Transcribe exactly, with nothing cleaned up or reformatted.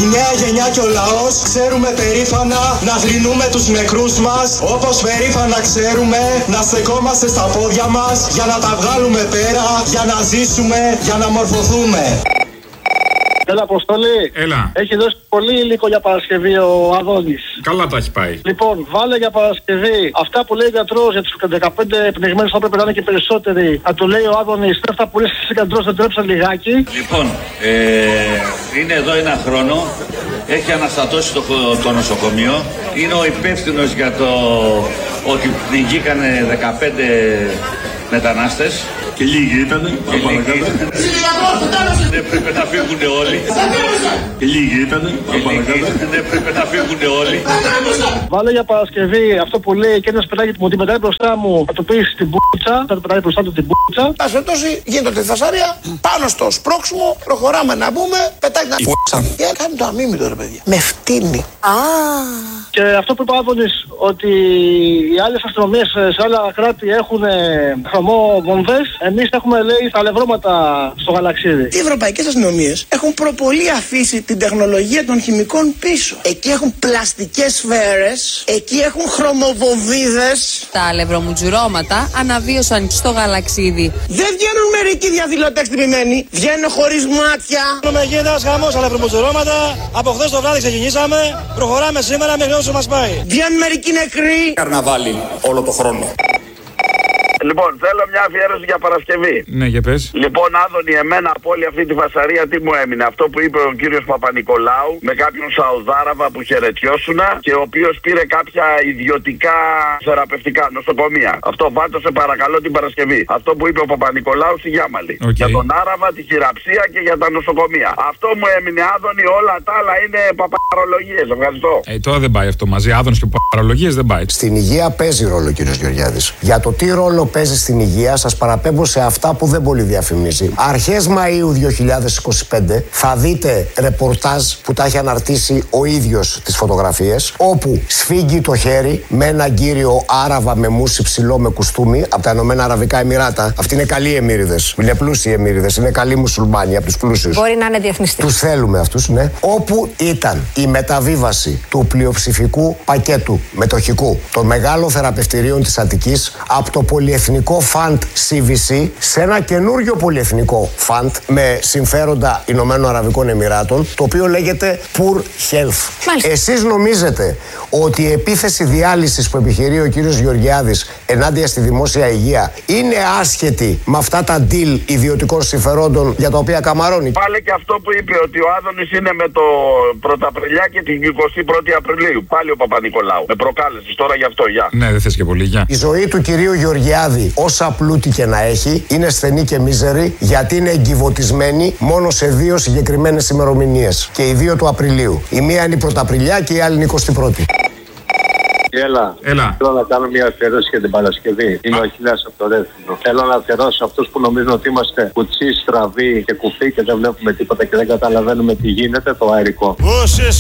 νέα γενιά και ο λαός ξέρουμε περήφανα να θρηνούμε τους νεκρούς μας, όπως περήφανα ξέρουμε να στεκόμαστε στα πόδια μας για να τα βγάλουμε πέρα, για να ζήσουμε, για να μορφωθούμε. Έλα, Αποστολή. Έλα. Έχει δώσει πολύ υλικό για Παρασκευή ο Αδώνης. Καλά τα έχει πάει. Λοιπόν, βάλε για Παρασκευή αυτά που λέει ο γιατρός για τους δεκαπέντε πνιγμένους, θα πρέπει να είναι και περισσότεροι. Θα του λέει ο Άδωνης, αυτά που λέει ο γιατρός, δεν τρέψαν λιγάκι. Λοιπόν, ε, είναι εδώ ένα χρόνο. Έχει αναστατώσει το, το νοσοκομείο. Είναι ο υπεύθυνος για το ότι πνιγήκανε δεκαπέντε μετανάστες. Και λίγοι ήτανε. Και λίγοι ήτανε. Δεν πρέπει να φύγουν όλοι. Και λίγοι ήτανε. Και λίγοι ήτανε. Δεν πρέπει να φύγουν όλοι. Βάλε για Παρασκευή αυτό που λέει και ένας παιδάκι που μου την πετάει μπροστά μου, θα το πει στην πουτσα, θα το πετάει μπροστά του την πουτσα. Ας περιπτώσει γίνεται τη φασαρία, πάνω στο σπρώξιμο, προχωράμε να μπούμε, πετάει να φούξα. Για κάνει το αμίμητο ρε παιδιά. Με φτύνει. Α. Και αυτό που είπε ο Άδωνης, ότι οι άλλες αστυνομίες σε άλλα κράτη έχουν χρωμό βομβές, εμείς έχουμε λέει τα αλευρώματα στο γαλαξίδι. Οι ευρωπαϊκές αστυνομίες έχουν προπολή αφήσει την τεχνολογία των χημικών πίσω. Εκεί έχουν πλαστικές σφαίρες, εκεί έχουν χρωμοβομβίδες. Τα αλευρομουτζουρώματα αναβίωσαν στο γαλαξίδι. Δεν βγαίνουν μερικοί διαδηλωτές τυπημένοι, βγαίνουν χωρίς μάτια. Με γίνεται ένας χαμός αλευρομουτζουρώματα. Από χθες το βράδυ ξεκινήσαμε. Προχωράμε σήμερα μέχρι όσο μας πάει. Βγαίνουν μερικοί νεκροί. Καρναβάλι όλο το χρόνο. Λοιπόν, θέλω μια αφιέρωση για Παρασκευή. Ναι, για πες. Λοιπόν, Άδωνη, εμένα από όλη αυτή τη φασαρία τι μου έμεινε? Αυτό που είπε ο κύριος Παπα-Νικολάου με κάποιον Σαουδάραβα που χαιρετιώσουνα και ο οποίος πήρε κάποια ιδιωτικά θεραπευτικά νοσοκομεία. Αυτό πάντως σε παρακαλώ την Παρασκευή. Αυτό που είπε ο Παπα-Νικολάου στη Γιάμαλη. Okay. Για τον Άραβα, τη χειραψία και για τα νοσοκομεία. Αυτό μου έμεινε, Άδωνη, όλα τα άλλα είναι παπαρολογίες. Ευχαριστώ. Ε, τώρα δεν πάει αυτό μαζί. Άδωνης και παπαρολογίες δεν πάει. Στην υγεία παίζει ρόλο ο κύριος Γεωργιάδης. Για το τι ρόλο παίζει στην υγεία, σας παραπέμπω σε αυτά που δεν πολύ διαφημίζει. Αρχές Μαΐου δύο χιλιάδες είκοσι πέντε θα δείτε ρεπορτάζ που τα έχει αναρτήσει ο ίδιος τις φωτογραφίες, όπου σφίγγει το χέρι με έναν κύριο Άραβα με μουσι ψηλό με κουστούμι από τα Ηνωμένα Αραβικά Εμιράτα. Αυτοί είναι καλοί εμμύριδες. Είναι πλούσιοι εμμύριδες. Είναι καλοί μουσουλμάνοι από τους πλούσιους. Μπορεί να είναι διεθνιστές. Τους θέλουμε αυτούς, ναι. Όπου ήταν η μεταβίβαση του πλειοψηφικού πακέτου μετοχικού των μεγάλων θεραπευτηρίων της Αττικής από το πολυεθνικό φαντ σι βι σι σε ένα καινούριο πολυεθνικό φαντ με συμφέροντα Ηνωμένων Αραβικών Εμιράτων, το οποίο λέγεται Poor Health. Μάλιστα. Εσείς νομίζετε ότι η επίθεση διάλυσης που επιχειρεί ο κύριος Γεωργιάδης ενάντια στη δημόσια υγεία είναι άσχετη με αυτά τα deal ιδιωτικών συμφερόντων για τα οποία καμαρώνει? Πάλι και αυτό που είπε ότι ο Άδωνης είναι με το Πρωταπριλιά και την εικοστή πρώτη Απριλίου. Πάλι ο Παπα-Νικολάου. Με προκάλεσες τώρα γι' αυτό, γεια. Ναι, δεν θες και πολύ, γεια. Η ζωή του κυρίου Γεωργιάδη, όσα πλούτη και να έχει, είναι στενή και μίζερη, γιατί είναι εγκυβωτισμένη μόνο σε δύο συγκεκριμένες ημερομηνίες. Και οι δύο του Απριλίου. Η μία είναι η Πρωταπριλιά και η άλλη είναι η εικοστή πρώτη. Έλα. Έλα. Θέλω να κάνω μια αφιέρωση για την Παρασκευή. Είμαι ο Αχιλλέας από το Ρέθινο. Θέλω να αφιερώσω αυτούς που νομίζουν ότι είμαστε κουτσί, στραβοί και κουφοί και δεν βλέπουμε τίποτα και δεν καταλαβαίνουμε τι γίνεται, το αερικό.